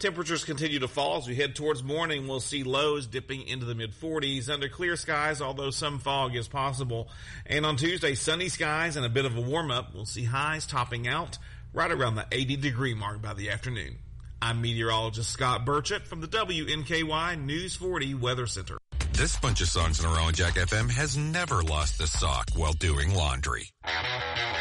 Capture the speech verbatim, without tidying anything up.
Temperatures continue to fall as we head towards morning. We'll see lows dipping into the mid forties under clear skies, although some fog is possible. And on Tuesday, sunny skies and a bit of a warm-up. We'll see highs topping out right around the eighty degree mark by the afternoon. I'm meteorologist Scott Burchett from the W N K Y News forty Weather Center. This bunch of songs in a row on Jack F M has never lost a sock while doing laundry.